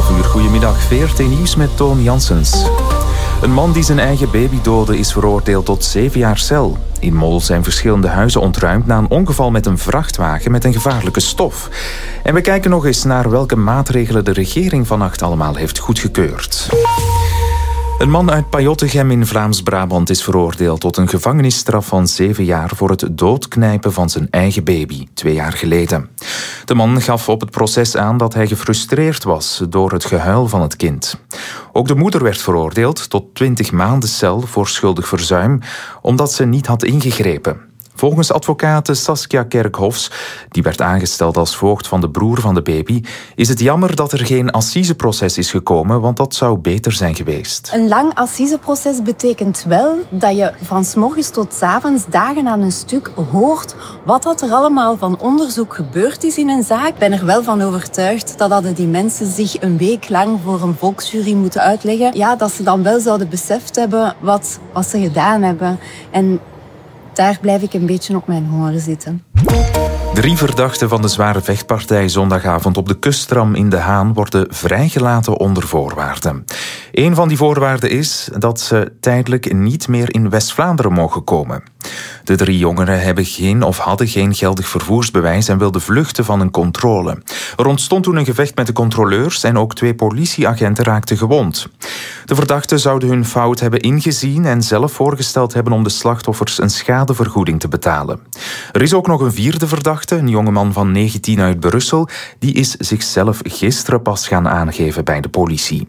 11:30. Goedemiddag, VRT Nieuws met Toon Janssens. Een man die zijn eigen baby doodde is veroordeeld tot 7 jaar cel. In Mol zijn verschillende huizen ontruimd na een ongeval met een vrachtwagen met een gevaarlijke stof. En we kijken nog eens naar welke maatregelen de regering vannacht allemaal heeft goedgekeurd. Een man uit Pajottegem in Vlaams-Brabant is veroordeeld tot een gevangenisstraf van 7 jaar voor het doodknijpen van zijn eigen baby, 2 jaar geleden. De man gaf op het proces aan dat hij gefrustreerd was door het gehuil van het kind. Ook de moeder werd veroordeeld tot 20 maanden cel voor schuldig verzuim, omdat ze niet had ingegrepen. Volgens advocate Saskia Kerkhofs, die werd aangesteld als voogd van de broer van de baby, is het jammer dat er geen assiseproces is gekomen, want dat zou beter zijn geweest. Een lang assiseproces betekent wel dat je van 's morgens tot 's avonds dagen aan een stuk hoort wat er allemaal van onderzoek gebeurd is in een zaak. Ik ben er wel van overtuigd dat hadden die mensen zich een week lang voor een volksjury moeten uitleggen, ja, dat ze dan wel zouden beseft hebben wat ze gedaan hebben. En daar blijf ik een beetje op mijn honger zitten. 3 verdachten van de zware vechtpartij zondagavond op de kusttram in De Haan worden vrijgelaten onder voorwaarden. Een van die voorwaarden is dat ze tijdelijk niet meer in West-Vlaanderen mogen komen. De 3 jongeren hadden geen geldig vervoersbewijs en wilden vluchten van een controle. Er ontstond toen een gevecht met de controleurs en ook 2 politieagenten raakten gewond. De verdachten zouden hun fout hebben ingezien en zelf voorgesteld hebben om de slachtoffers een schadevergoeding te betalen. Er is ook nog een 4e verdachte, een jongeman van 19 uit Brussel. Die is zichzelf gisteren pas gaan aangeven bij de politie.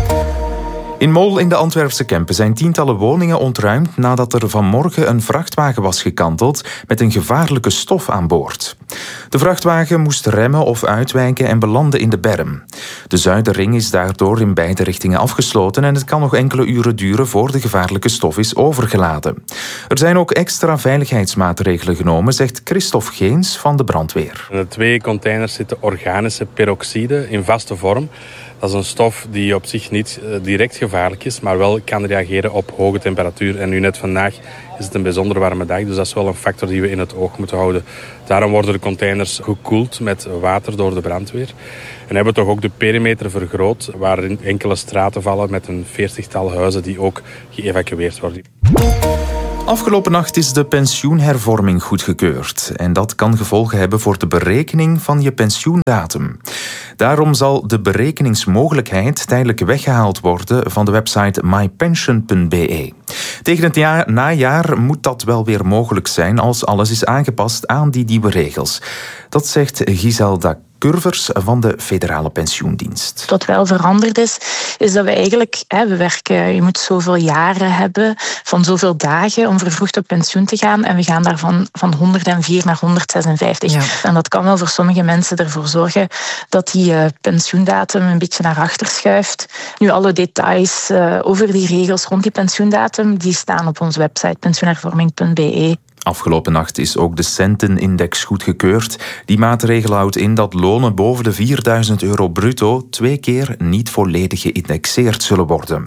In Mol in de Antwerpse Kempen zijn tientallen woningen ontruimd nadat er vanmorgen een vrachtwagen was gekanteld met een gevaarlijke stof aan boord. De vrachtwagen moest remmen of uitwijken en belandde in de berm. De Zuiderring is daardoor in beide richtingen afgesloten en het kan nog enkele uren duren voor de gevaarlijke stof is overgeladen. Er zijn ook extra veiligheidsmaatregelen genomen, zegt Christophe Geens van de brandweer. In de 2 containers zitten organische peroxide in vaste vorm. Dat is een stof die op zich niet direct gevaarlijk is, maar wel kan reageren op hoge temperatuur. En nu net vandaag is het een bijzonder warme dag, dus dat is wel een factor die we in het oog moeten houden. Daarom worden de containers gekoeld met water door de brandweer. En hebben we toch ook de perimeter vergroot, waar enkele straten vallen met een 40-tal huizen die ook geëvacueerd worden. Afgelopen nacht is de pensioenhervorming goedgekeurd. En dat kan gevolgen hebben voor de berekening van je pensioendatum. Daarom zal de berekeningsmogelijkheid tijdelijk weggehaald worden van de website mypension.be. Tegen het najaar moet dat wel weer mogelijk zijn als alles is aangepast aan die nieuwe regels. Dat zegt Giselda Curvers van de Federale Pensioendienst. Wat wel veranderd is dat we eigenlijk, we werken, je moet zoveel jaren hebben van zoveel dagen om vervroegd op pensioen te gaan. En we gaan daarvan van 104 naar 156. Ja. En dat kan wel voor sommige mensen ervoor zorgen dat die pensioendatum een beetje naar achter schuift. Nu, alle details over die regels rond die pensioendatum, die staan op onze website pensioenhervorming.be. Afgelopen nacht is ook de Centenindex goedgekeurd. Die maatregel houdt in dat lonen boven de €4.000 bruto 2 keer niet volledig geïndexeerd zullen worden.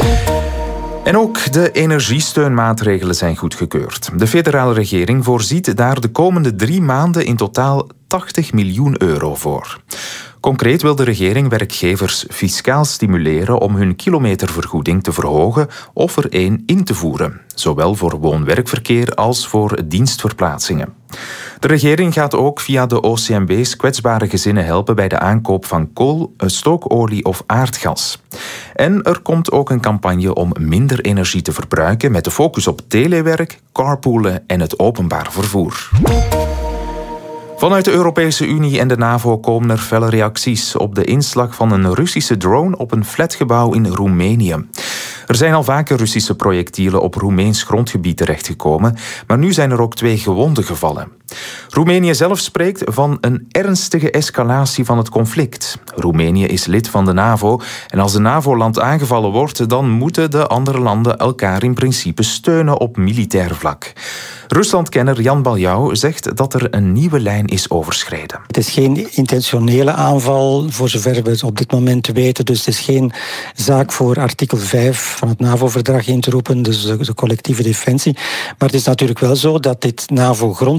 En ook de energiesteunmaatregelen zijn goedgekeurd. De federale regering voorziet daar de komende 3 maanden in totaal €80 miljoen voor. Concreet wil de regering werkgevers fiscaal stimuleren om hun kilometervergoeding te verhogen of er één in te voeren, zowel voor woon-werkverkeer als voor dienstverplaatsingen. De regering gaat ook via de OCMW's kwetsbare gezinnen helpen bij de aankoop van kool, stookolie of aardgas. En er komt ook een campagne om minder energie te verbruiken met de focus op telewerk, carpoolen en het openbaar vervoer. Vanuit de Europese Unie en de NAVO komen er felle reacties op de inslag van een Russische drone op een flatgebouw in Roemenië. Er zijn al vaker Russische projectielen op Roemeens grondgebied terechtgekomen, maar nu zijn er ook 2 gewonden gevallen. Roemenië zelf spreekt van een ernstige escalatie van het conflict. Roemenië is lid van de NAVO en als een NAVO-land aangevallen wordt, dan moeten de andere landen elkaar in principe steunen op militair vlak. Ruslandkenner Jan Baljau zegt dat er een nieuwe lijn is overschreden. Het is geen intentionele aanval, voor zover we het op dit moment weten. Dus het is geen zaak voor artikel 5 van het NAVO-verdrag in te roepen, dus de collectieve defensie. Maar het is natuurlijk wel zo dat dit NAVO-grondgebied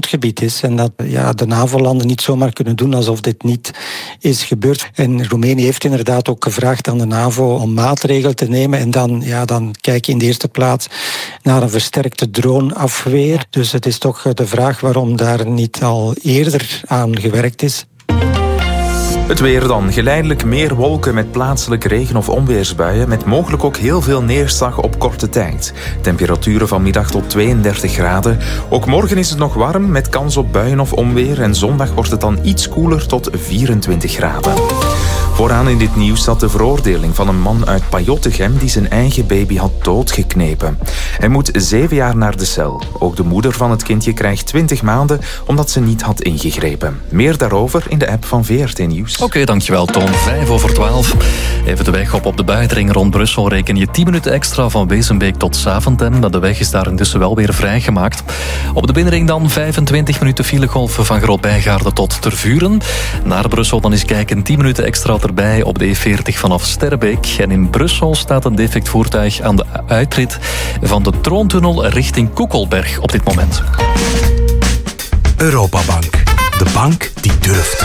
is en dat de NAVO-landen niet zomaar kunnen doen alsof dit niet is gebeurd. En Roemenië heeft inderdaad ook gevraagd aan de NAVO om maatregelen te nemen en dan kijk je in de eerste plaats naar een versterkte droneafweer. Dus het is toch de vraag waarom daar niet al eerder aan gewerkt is. Het weer dan. Geleidelijk meer wolken met plaatselijk regen- of onweersbuien, met mogelijk ook heel veel neerslag op korte tijd. Temperaturen vanmiddag tot 32 graden. Ook morgen is het nog warm, met kans op buien of onweer. En zondag wordt het dan iets koeler tot 24 graden. Vooraan in dit nieuws zat de veroordeling van een man uit Pajottegem die zijn eigen baby had doodgeknepen. Hij moet 7 jaar naar de cel. Ook de moeder van het kindje krijgt 20 maanden omdat ze niet had ingegrepen. Meer daarover in de app van VRT Nieuws. Oké, dankjewel Tom. 5:12. Even de weg op de buitenring rond Brussel reken je 10 minuten extra van Wezenbeek tot Zaventem. Maar de weg is daar intussen wel weer vrijgemaakt. Op de binnenring dan 25 minuten filegolven van Groot-Bijgaarden tot Tervuren. Naar Brussel dan eens kijken 10 minuten extra erbij op de E40 vanaf Sterbeek. En in Brussel staat een defect voertuig aan de uitrit van de Troontunnel richting Koekelberg op dit moment. Europabank. De bank die durft.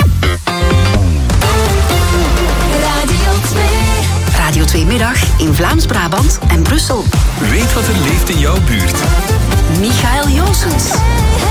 Radio 2 Middag in Vlaams-Brabant en Brussel. Weet wat er leeft in jouw buurt. Michael Joosens.